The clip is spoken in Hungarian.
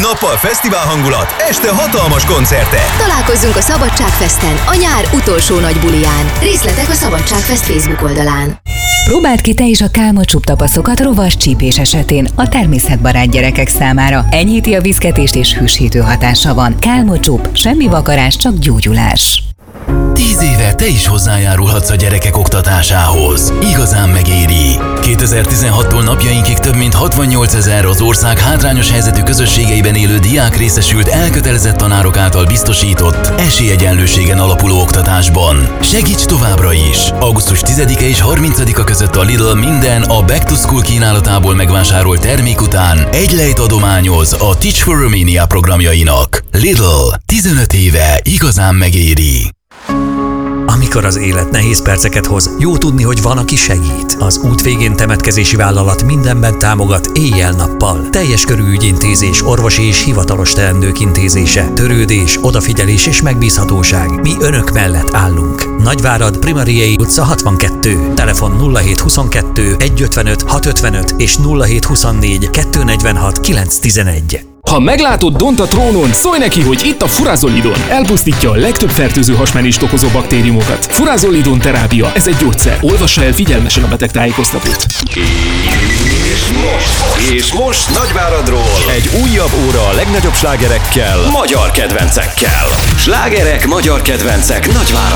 nappal fesztivál hangulat, este hatalmas koncertek. Találkozzunk a Szabadságfesten, a nyár utolsó nagy buliján. Részletek a Szabadságfest Facebook oldalán. Próbáld ki te is a Kálmot tapaszokat rovas csípés esetén a természetbarát gyerekek számára. Enyhíti a viszketést és hűsítő hatása van. Kálmot, semmi vakarás, csak gyógyulás. 10 éve te is hozzájárulhatsz a gyerekek oktatásához. Igazán megéri. 2016-tól napjainkig több mint 68 000 az ország hátrányos helyzetű közösségeiben élő diák részesült elkötelezett tanárok által biztosított esélyegyenlőségen alapuló oktatásban. Segíts továbbra is! Augusztus 10-e és 30-a között a Lidl minden a Back to School kínálatából megvásárolt termék után egy lejt adományoz a Teach for Romania programjainak. Lidl, 15 éve igazán megéri. Amikor az élet nehéz perceket hoz, jó tudni, hogy van, aki segít. Az Út végén temetkezési vállalat mindenben támogat éjjel-nappal. Teljes körű ügyintézés, orvosi és hivatalos teendők intézése, törődés, odafigyelés és megbízhatóság. Mi önök mellett állunk. Nagyvárad, Primariei utca 62. Telefon 0722 155 655 és 0724 246 911. Ha meglátod Dont a trónon, szólj neki, hogy itt a Furazolidon. Elpusztítja a legtöbb fertőző hasmenést okozó baktériumokat. Furazolidon terápia, ez egy gyógyszer. Olvassa el figyelmesen a betegtájékoztatót. És most Nagyváradról egy újabb óra a legnagyobb slágerekkel, Magyar kedvencekkel. Slágerek, magyar kedvencek Nagyváradon.